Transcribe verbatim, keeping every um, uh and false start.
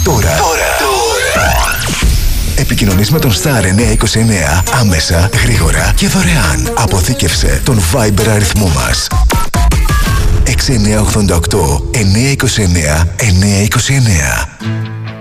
Τώρα. Τώρα. Τώρα. Επικοινωνείς με τον Star εννιακόσια είκοσι εννέα άμεσα, γρήγορα και δωρεάν. Αποθήκευσε τον Viber αριθμό μας. έξι εννιά οκτώ οκτώ εννιακόσια είκοσι εννέα εννιακόσια είκοσι εννέα.